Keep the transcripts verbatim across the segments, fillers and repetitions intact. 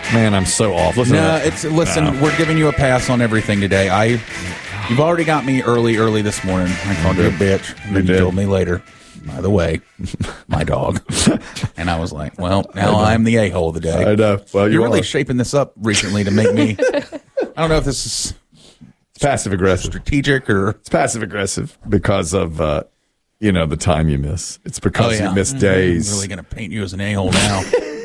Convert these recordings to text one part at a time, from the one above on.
Man, I'm so off. Listen no, it's listen. No. We're giving you a pass on everything today. I, you've already got me early, early this morning. I called you a bitch, and then you told me later. By the way, my dog. And I was like, well, now I'm the a-hole of the day. I know. Well, you You're really are. shaping this up recently to make me. I don't know if this is it's passive aggressive, strategic, or it's passive aggressive because of uh, you know the time you miss. It's because oh, yeah. you miss mm-hmm. days. I'm really going to paint you as an a-hole now.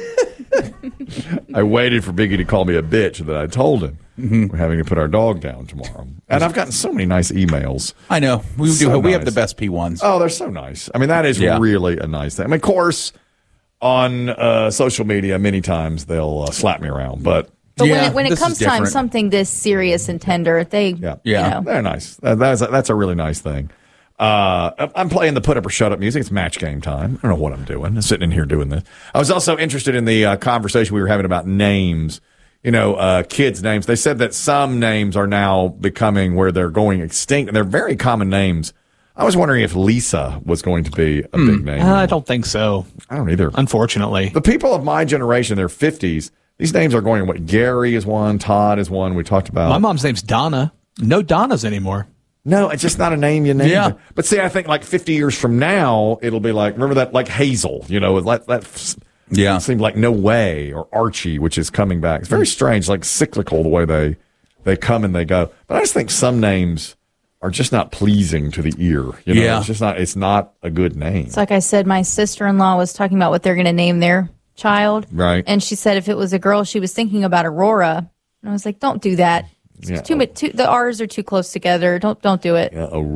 I waited for Biggie to call me a bitch, and then I told him mm-hmm. we're having to put our dog down tomorrow. And I've gotten so many nice emails. I know we so do. We nice. have the best P ones. Oh, they're so nice. I mean, that is yeah. really a nice thing. I mean, of course, on uh, social media, many times they'll uh, slap me around, but. But yeah, when it, when it comes time, something this serious and tender, they, yeah, yeah. You know. They're nice. Uh, that's a, that's a really nice thing. Uh, I'm playing the put up or shut up music. It's match game time. I don't know what I'm doing. I'm sitting in here doing this. I was also interested in the uh, conversation we were having about names. You know, uh, kids' names. They said that some names are now becoming where they're going extinct, and they're very common names. I was wondering if Lisa was going to be a mm. big name. Uh, I don't think so. I don't either. Unfortunately, the people of my generation, their fifties. These names are going, what, Gary is one, Todd is one, we talked about. My mom's name's Donna. No Donnas anymore. No, it's just not a name you name. Yeah. But see, I think like fifty years from now, it'll be like, remember that, like Hazel, you know, that, that yeah. seemed like No Way, or Archie, which is coming back. It's very strange, like cyclical the way they, they come and they go. But I just think some names are just not pleasing to the ear. You know, yeah. it's just not, it's not a good name. It's like I said, my sister-in-law was talking about what they're going to name their child. Right. And she said if it was a girl, she was thinking about Aurora. And I was like, don't do that. It's yeah. too much. Too, the R's are too close together. Don't don't do it. Yeah,